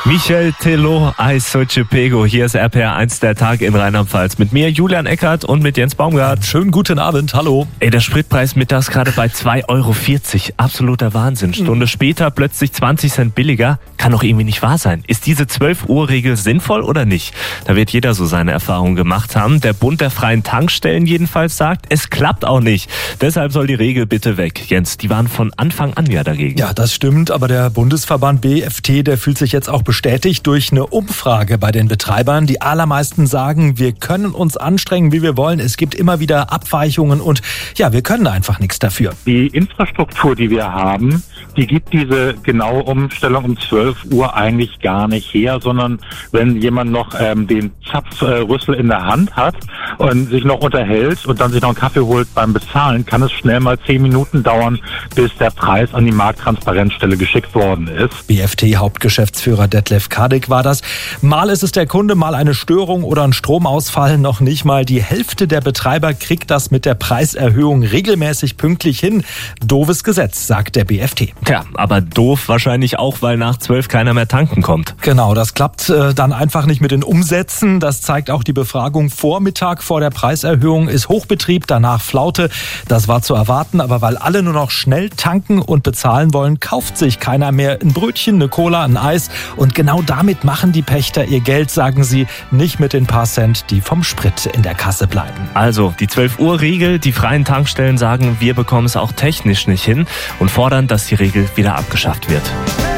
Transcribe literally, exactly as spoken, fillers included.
Michel Tello, Eis Soce Pego. Hier ist R P R eins der Tag in Rheinland-Pfalz. Mit mir, Julian Eckert, und mit Jens Baumgart. Schönen guten Abend, hallo. Ey, der Spritpreis mittags gerade bei zwei Euro vierzig. Absoluter Wahnsinn. Stunde später plötzlich zwanzig Cent billiger. Kann doch irgendwie nicht wahr sein. Ist diese zwölf Uhr Regel sinnvoll oder nicht? Da wird jeder so seine Erfahrungen gemacht haben. Der Bund der freien Tankstellen jedenfalls sagt, es klappt auch nicht. Deshalb soll die Regel bitte weg. Jens, die waren von Anfang an ja dagegen. Ja, das stimmt, aber der Bundesverband B F T, der fühlt sich jetzt auch bestätigt durch eine Umfrage bei den Betreibern. Die allermeisten sagen, wir können uns anstrengen, wie wir wollen. Es gibt immer wieder Abweichungen und ja, wir können einfach nichts dafür. Die Infrastruktur, die wir haben, die gibt diese genaue Umstellung um zwölf Uhr eigentlich gar nicht her, sondern wenn jemand noch ähm, den Zapfrüssel in der Hand hat und sich noch unterhält und dann sich noch einen Kaffee holt beim Bezahlen, kann es schnell mal zehn Minuten dauern, bis der Preis an die Markttransparenzstelle geschickt worden ist. B F T-Hauptgeschäftsführer Detlef Kadik war das. Mal ist es der Kunde, mal eine Störung oder ein Stromausfall. Noch nicht mal die Hälfte der Betreiber kriegt das mit der Preiserhöhung regelmäßig pünktlich hin. Doofes Gesetz, sagt der B F T. Tja, aber doof wahrscheinlich auch, weil nach zwölf keiner mehr tanken kommt. Genau, das klappt äh, dann einfach nicht mit den Umsätzen. Das zeigt auch die Befragung. Vormittag vor der Preiserhöhung ist Hochbetrieb, danach Flaute. Das war zu erwarten, aber weil alle nur noch schnell tanken und bezahlen wollen, kauft sich keiner mehr ein Brötchen, eine Cola, ein Eis. Und genau damit machen die Pächter ihr Geld, sagen sie, nicht mit den paar Cent, die vom Sprit in der Kasse bleiben. Also die zwölf Uhr Regel, die freien Tankstellen sagen, wir bekommen es auch technisch nicht hin und fordern, dass die Regel wieder abgeschafft wird.